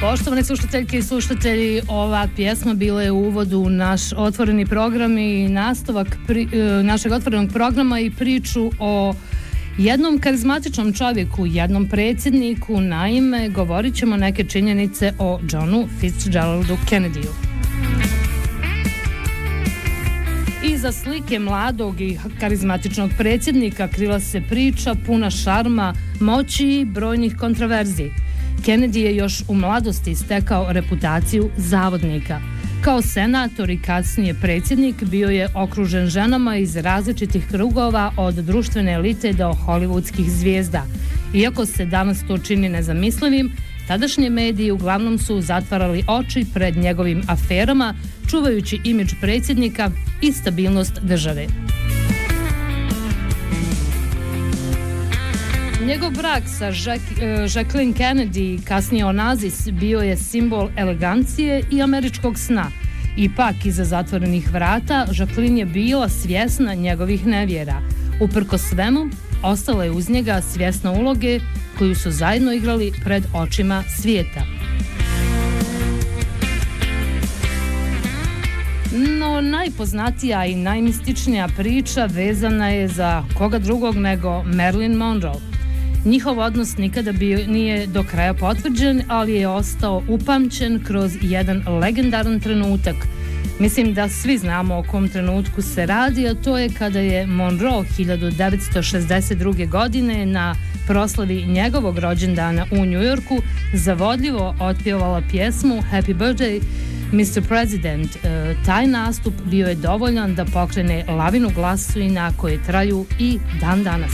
Poštovane slušateljke i slušatelji, ova pjesma bila je u uvodu u naš otvoreni program i nastavak našeg otvorenog programa i priču o jednom karizmatičnom čovjeku, jednom predsjedniku. Naime, govorit ćemo neke činjenice o Johnu Fitzgeraldu Kennedyu. Iza slike mladog i karizmatičnog predsjednika krila se priča puna šarma, moći i brojnih kontroverziji. Kennedy je još u mladosti stekao reputaciju zavodnika. Kao senator i kasnije predsjednik bio je okružen ženama iz različitih krugova od društvene elite do hollywoodskih zvijezda. Iako se danas to čini nezamislivim, tadašnji mediji uglavnom su zatvarali oči pred njegovim aferama, čuvajući imidž predsjednika i stabilnost države. Njegov brak sa Jacqueline Kennedy, kasnije Onassis, bio je simbol elegancije i američkog sna. Ipak, iza zatvorenih vrata, Jacqueline je bila svjesna njegovih nevjera. Uprkos svemu, ostala je uz njega svjesna uloge koju su zajedno igrali pred očima svijeta. No, najpoznatija i najmističnija priča vezana je za koga drugog nego Marilyn Monroe. Njihov odnos nikada nije do kraja potvrđen, ali je ostao upamćen kroz jedan legendaran trenutak. Mislim da svi znamo o kom trenutku se radi, a to je kada je Monroe 1962. godine na proslavi njegovog rođendana u Njujorku zavodljivo otpjevala pjesmu Happy Birthday, Mr. President. Taj nastup bio je dovoljan da pokrene lavinu glasovina koje traju i dan danas.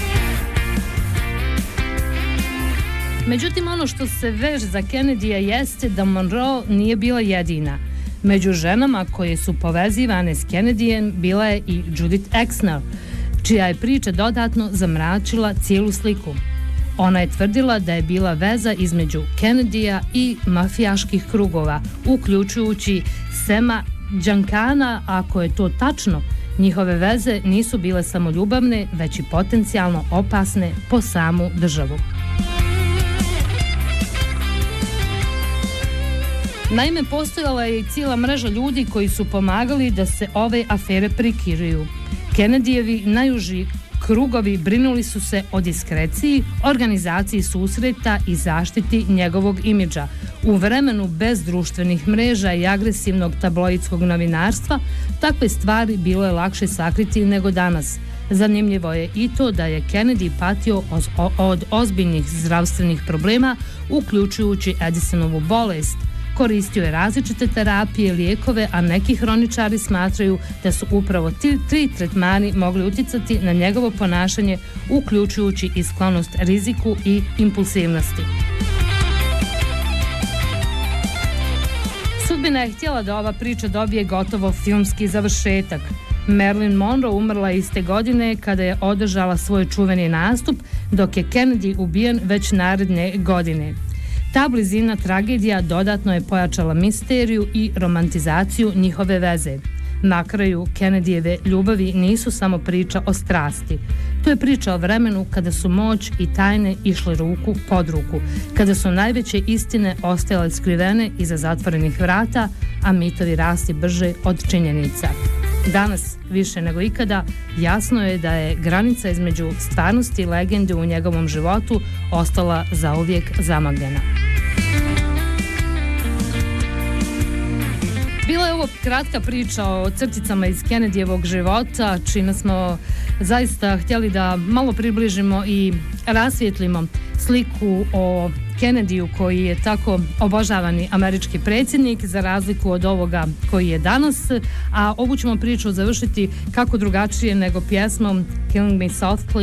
Međutim, ono što se veže za Kennedyja jeste da Monroe nije bila jedina. Među ženama koje su povezivane s Kennedyjem bila je i Judith Exner, čija je priča dodatno zamračila cijelu sliku. Ona je tvrdila da je bila veza između Kennedyja i mafijaških krugova, uključujući Sema Giancana. Ako je to tačno, njihove veze nisu bile samo ljubavne, već i potencijalno opasne po samu državu. Naime, postojala je i cijela mreža ljudi koji su pomagali da se ove afere prikrijuju. Kennedyjevi najuži krugovi brinuli su se o diskreciji, organizaciji susreta i zaštiti njegovog imidža. U vremenu bez društvenih mreža i agresivnog tabloidskog novinarstva, takve stvari bilo je lakše sakriti nego danas. Zanimljivo je i to da je Kennedy patio od ozbiljnih zdravstvenih problema, uključujući Edisonovu bolest. Koristio je različite terapije, lijekove, a neki hroničari smatraju da su upravo tri tretmani mogli utjecati na njegovo ponašanje, uključujući i sklonost riziku i impulsivnosti. Sudbina je htjela da ova priča dobije gotovo filmski završetak. Marilyn Monroe umrla iste godine kada je održala svoj čuveni nastup, dok je Kennedy ubijen već naredne godine. Ta blizina tragedija dodatno je pojačala misteriju i romantizaciju njihove veze. Na kraju, Kennedyjeve ljubavi nisu samo priča o strasti. To je priča o vremenu kada su moć i tajne išle ruku pod ruku, kada su najveće istine ostajale skrivene iza zatvorenih vrata, a mitovi rasli brže od činjenica. Danas, više nego ikada, jasno je da je granica između stvarnosti i legende u njegovom životu ostala zauvijek zamagljena. Bila je ovo kratka priča o crticama iz Kennedyjevog života, čime smo zaista htjeli da malo približimo i rasvijetlimo sliku o Kennedyu, koji je tako obožavani američki predsjednik, za razliku od ovoga koji je danas. A ovu ćemo priču završiti kako drugačije nego pjesmom Killing Me Softly